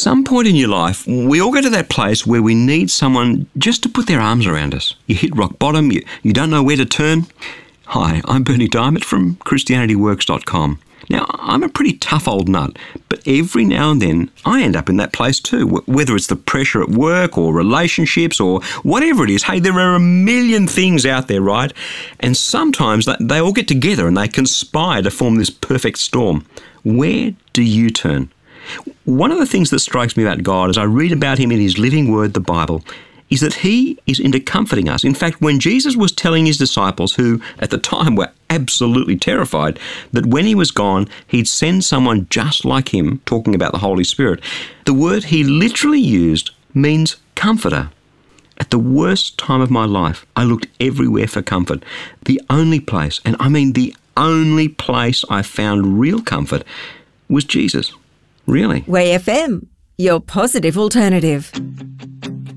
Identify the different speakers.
Speaker 1: some point in your life, we all go to that place where we need someone just to put their arms around us. You hit rock bottom, you don't know where to turn. Hi, I'm Berni Dymet from ChristianityWorks.com. Now, I'm a pretty tough old nut, but every now and then I end up in that place too, whether it's the pressure at work or relationships or whatever it is. Hey, there are a million things out there, right? And sometimes they all get together and they conspire to form this perfect storm. Where do you turn? One of the things that strikes me about God as I read about him in his living word, the Bible, is that he is into comforting us. In fact, when Jesus was telling his disciples, who at the time were absolutely terrified, that when he was gone, he'd send someone just like him, talking about the Holy Spirit, the word he literally used means comforter. At the worst time of my life, I looked everywhere for comfort. The only place, and I mean the only place I found real comfort, was Jesus. Really.
Speaker 2: Way FM, your positive alternative.